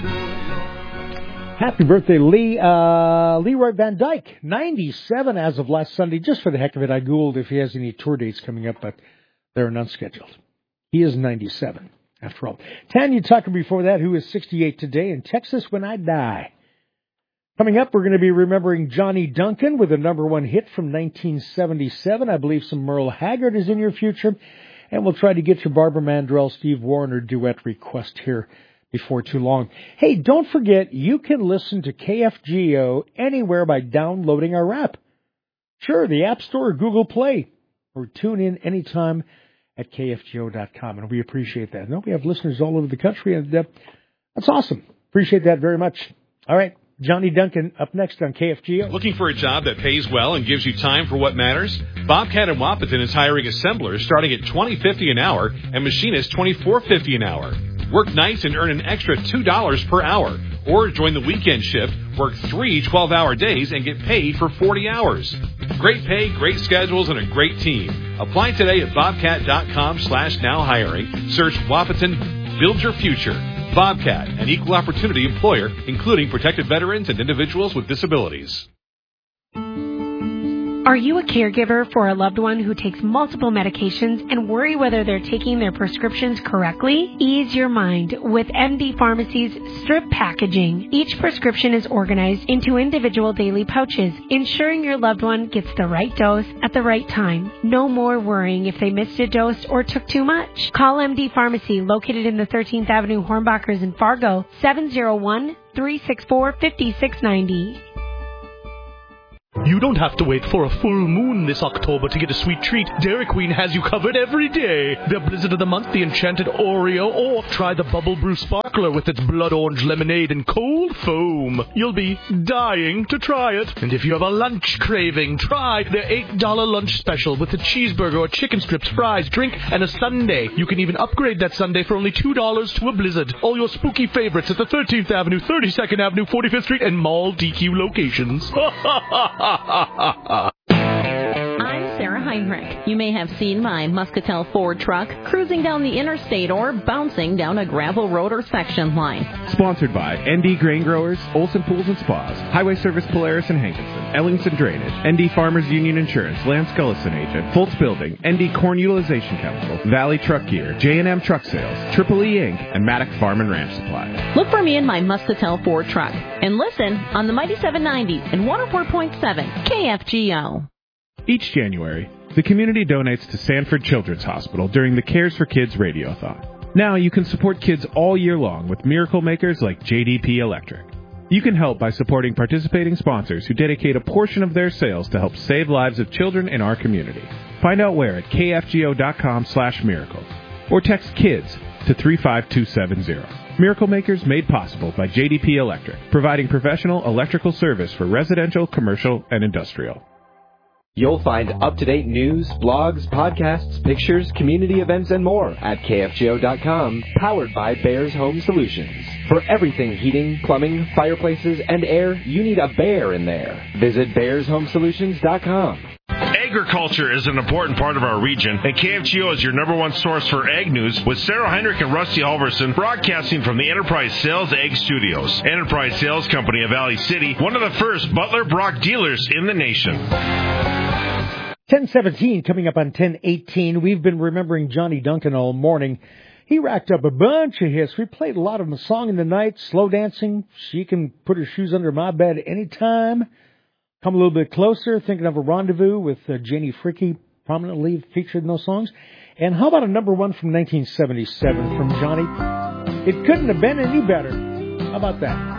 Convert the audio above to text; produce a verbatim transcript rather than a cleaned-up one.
Happy birthday, Lee. Uh, Leroy Van Dyke, ninety-seven as of last Sunday. Just for the heck of it, I Googled if he has any tour dates coming up, but they're none scheduled. He is ninety-seven, after all. Tanya Tucker before that, who is sixty-eight today, in Texas When I Die. Coming up, we're going to be remembering Johnny Duncan with a number one hit from nineteen seventy-seven. I believe some Merle Haggard is in your future. And we'll try to get your Barbara Mandrell, Steve Warner duet request here before too long. Hey, don't forget, you can listen to K F G O anywhere by downloading our app. Sure, the App Store or Google Play. Or tune in anytime at K F G O dot com. And we appreciate that. No, we have listeners all over the country, and uh, that's awesome. Appreciate that very much. All right. Johnny Duncan up next on K F G O. Looking for a job that pays well and gives you time for what matters? Bobcat in Wapaton is hiring assemblers starting at twenty fifty an hour and machinists twenty-four fifty an hour. Work nights and earn an extra two dollars per hour. Or join the weekend shift, work three twelve-hour days, and get paid for forty hours. Great pay, great schedules, and a great team. Apply today at bobcat.com slash now hiring. Search Wapaton. Build your future. Bobcat, an equal opportunity employer, including protected veterans and individuals with disabilities. Are you a caregiver for a loved one who takes multiple medications and worry whether they're taking their prescriptions correctly? Ease your mind with M D Pharmacy's strip packaging. Each prescription is organized into individual daily pouches, ensuring your loved one gets the right dose at the right time. No more worrying if they missed a dose or took too much. Call M D Pharmacy, located in the thirteenth Avenue Hornbachers in Fargo, seven oh one, three six four, five six nine zero. You don't have to wait for a full moon this October to get a sweet treat. Dairy Queen has you covered every day. Their Blizzard of the Month, the Enchanted Oreo, or try the Bubble Brew Sparkler with its blood orange lemonade and cold foam. You'll be dying to try it. And if you have a lunch craving, try their eight dollar lunch special with a cheeseburger or chicken strips, fries, drink, and a sundae. You can even upgrade that sundae for only two dollars to a Blizzard. All your spooky favorites at the thirteenth Avenue, thirty-second Avenue, forty-fifth Street, and Mall D Q locations. I'm Sarah Heinrich. You may have seen my Muscatel Ford truck cruising down the interstate or bouncing down a gravel road or section line. Sponsored by N D Grain Growers, Olson Pools and Spas, Highway Service Polaris and Hankinson, Ellingson Drainage, N D Farmers Union Insurance, Lance Gullison Agent, Fultz Building, N D Corn Utilization Chemical, Valley Truck Gear, J and M Truck Sales, Triple E Incorporated, and Maddox Farm and Ranch Supply. Look for me in my Muscatel Ford truck and listen on the Mighty seven ninety and one oh four point seven K F G O. Each January, the community donates to Sanford Children's Hospital during the Cares for Kids Radiothon. Now you can support kids all year long with miracle makers like J D P Electric. You can help by supporting participating sponsors who dedicate a portion of their sales to help save lives of children in our community. Find out where at kfgo.com slash miracles or text KIDS to three five two seven zero. Miracle Makers made possible by J D P Electric, providing professional electrical service for residential, commercial, and industrial. You'll find up-to-date news, blogs, podcasts, pictures, community events, and more at K F G O dot com, powered by Bears Home Solutions. For everything heating, plumbing, fireplaces, and air, you need a bear in there. Visit bears home solutions dot com. Agriculture is an important part of our region, and K F G O is your number one source for ag news, with Sarah Heinrich and Rusty Halverson broadcasting from the Enterprise Sales Ag Studios. Enterprise Sales Company of Valley City, one of the first Butler Brock dealers in the nation. ten seventeen coming up on ten eighteen. We've been remembering Johnny Duncan all morning. He racked up a bunch of hits. We played a lot of them. Song in the Night, Slow Dancing, She Can Put Her Shoes Under My Bed Anytime. Come a Little Bit Closer, Thinking of a Rendezvous with uh, Janie Fricke, prominently featured in those songs. And how about a number one from nineteen seventy-seven from Johnny? It couldn't have been any better. How about that?